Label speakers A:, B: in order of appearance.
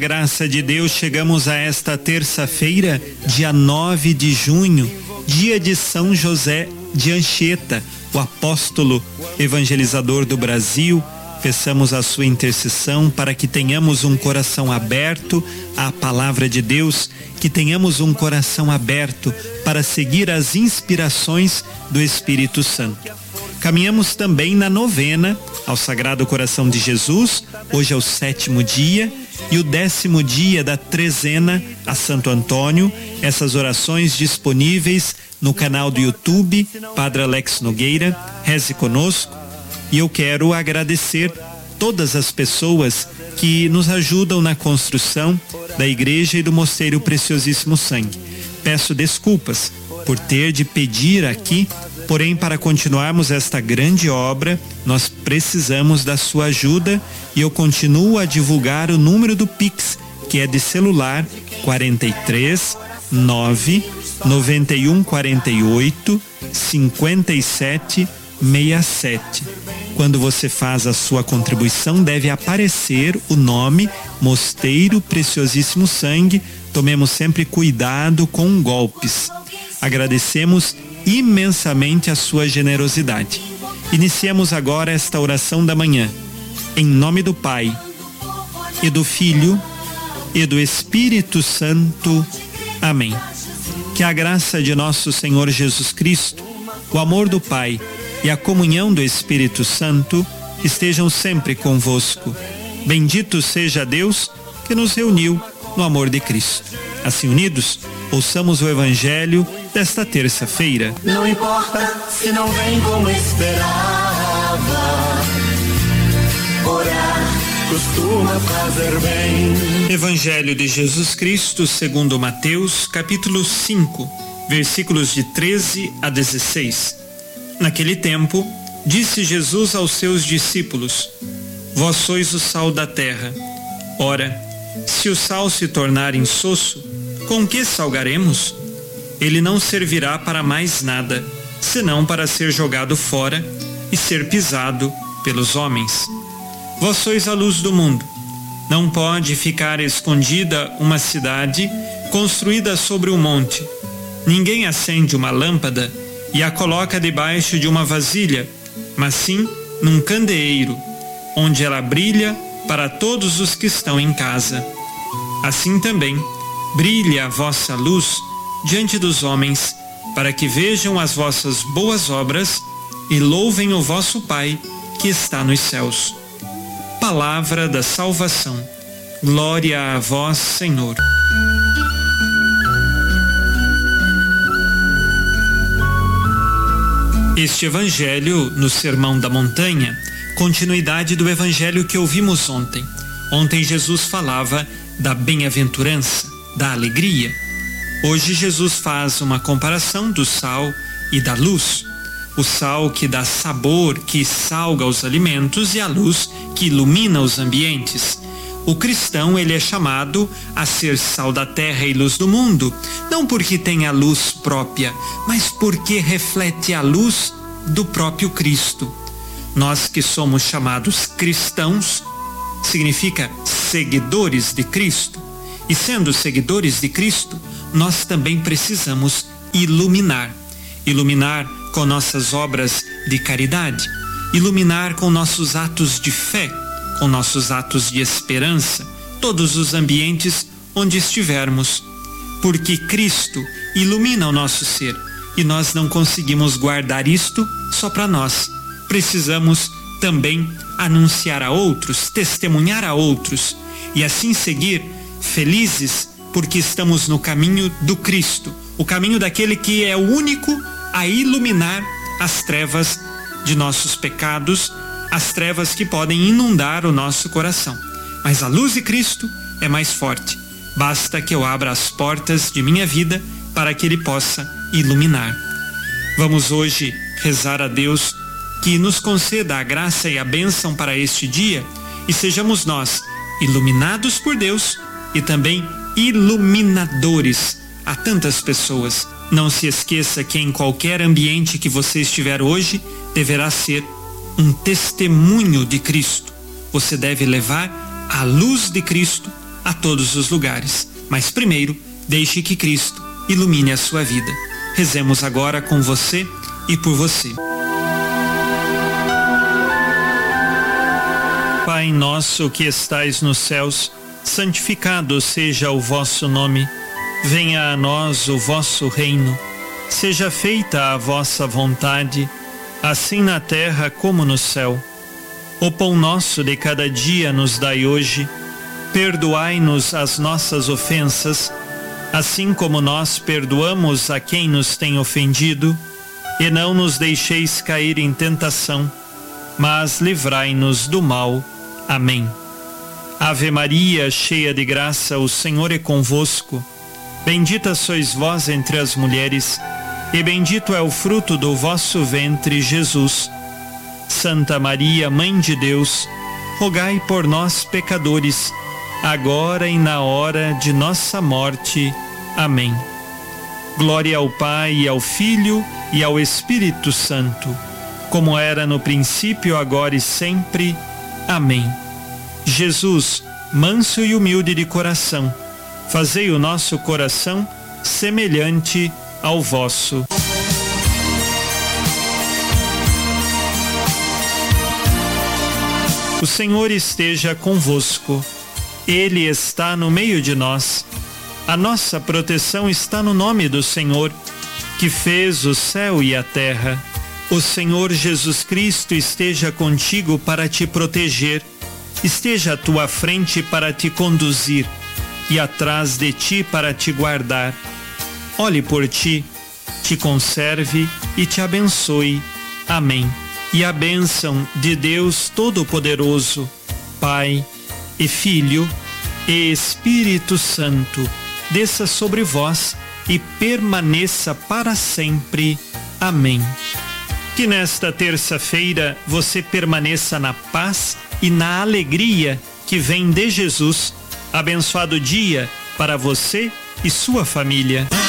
A: graça de Deus, chegamos a esta terça-feira, dia 9 de junho, dia de São José de Anchieta, o apóstolo evangelizador do Brasil. Peçamos a sua intercessão para que tenhamos um coração aberto à palavra de Deus, que tenhamos um coração aberto para seguir as inspirações do Espírito Santo. Caminhamos também na novena ao Sagrado Coração de Jesus. Hoje é o 7º dia e o 10º dia da trezena a Santo Antônio. Essas orações disponíveis no canal do YouTube Padre Alex Nogueira. Reze conosco. E eu quero agradecer todas as pessoas que nos ajudam na construção da igreja e do Mosteiro Preciosíssimo Sangue. Peço desculpas por ter de pedir aqui, porém, para continuarmos esta grande obra, nós precisamos da sua ajuda e eu continuo a divulgar o número do Pix, que é de celular 43 9 91 48 57 67. Quando você faz a sua contribuição, deve aparecer o nome Mosteiro Preciosíssimo Sangue. Tomemos sempre cuidado com golpes. Agradecemos imensamente a sua generosidade. Iniciemos agora esta oração da manhã. Em nome do Pai, e do Filho, e do Espírito Santo. Amém. Que a graça de nosso Senhor Jesus Cristo, o amor do Pai e a comunhão do Espírito Santo estejam sempre convosco. Bendito seja Deus que nos reuniu no amor de Cristo. Assim unidos, ouçamos o Evangelho desta terça-feira.
B: Não importa se não vem como esperava, orar costuma fazer bem.
A: Evangelho de Jesus Cristo segundo Mateus, capítulo 5, versículos de 13 a 16. Naquele tempo, disse Jesus aos seus discípulos: Vós sois o sal da terra. Ora, se o sal se tornar insosso, com que salgaremos? Ele não servirá para mais nada, senão para ser jogado fora e ser pisado pelos homens. Vós sois a luz do mundo. Não pode ficar escondida uma cidade construída sobre um monte. Ninguém acende uma lâmpada e a coloca debaixo de uma vasilha, mas sim num candeeiro, onde ela brilha para todos os que estão em casa. Assim também, brilhe a vossa luz diante dos homens, para que vejam as vossas boas obras e louvem o vosso Pai que está nos céus. Palavra da salvação. Glória a vós, Senhor. Este Evangelho, no Sermão da Montanha, continuidade do Evangelho que ouvimos ontem. Ontem Jesus falava da bem-aventurança, da alegria. Hoje Jesus faz uma comparação do sal e da luz. O sal que dá sabor, que salga os alimentos, e a luz que ilumina os ambientes. O cristão, ele é chamado a ser sal da terra e luz do mundo, não porque tem a luz própria, mas porque reflete a luz do próprio Cristo. Nós que somos chamados cristãos, significa seguidores de Cristo. E sendo seguidores de Cristo, nós também precisamos iluminar. Iluminar com nossas obras de caridade, iluminar com nossos atos de fé, com nossos atos de esperança, todos os ambientes onde estivermos, porque Cristo ilumina o nosso ser e nós não conseguimos guardar isto só para nós. Precisamos também anunciar a outros, testemunhar a outros e assim seguir felizes porque estamos no caminho do Cristo, o caminho daquele que é o único a iluminar as trevas de nossos pecados, as trevas que podem inundar o nosso coração. Mas a luz de Cristo é mais forte. Basta que eu abra as portas de minha vida para que Ele possa iluminar. Vamos hoje rezar a Deus que nos conceda a graça e a bênção para este dia e sejamos nós iluminados por Deus e também iluminadores a tantas pessoas. Não se esqueça que em qualquer ambiente que você estiver hoje, deverá ser um testemunho de Cristo. Você deve levar a luz de Cristo a todos os lugares. Mas primeiro, deixe que Cristo ilumine a sua vida. Rezemos agora com você e por você. Pai nosso que estais nos céus, santificado seja o vosso nome. Venha a nós o vosso reino. Seja feita a vossa vontade, assim na terra como no céu. O pão nosso de cada dia nos dai hoje. Perdoai-nos as nossas ofensas, assim como nós perdoamos a quem nos tem ofendido. E não nos deixeis cair em tentação, mas livrai-nos do mal. Amém. Ave Maria, cheia de graça, o Senhor é convosco. Bendita sois vós entre as mulheres, e bendito é o fruto do vosso ventre, Jesus. Santa Maria, Mãe de Deus, rogai por nós, pecadores, agora e na hora de nossa morte. Amém. Glória ao Pai, e ao Filho, e ao Espírito Santo, como era no princípio, agora e sempre. Amém. Jesus, manso e humilde de coração, fazei o nosso coração semelhante ao vosso. O Senhor esteja convosco. Ele está no meio de nós. A nossa proteção está no nome do Senhor, que fez o céu e a terra. O Senhor Jesus Cristo esteja contigo para te proteger, esteja à tua frente para te conduzir e atrás de ti para te guardar. Olhe por ti, te conserve e te abençoe. Amém. E a bênção de Deus Todo-Poderoso, Pai e Filho e Espírito Santo, desça sobre vós e permaneça para sempre. Amém. Que nesta terça-feira você permaneça na paz e na alegria que vem de Jesus. Abençoado dia para você e sua família.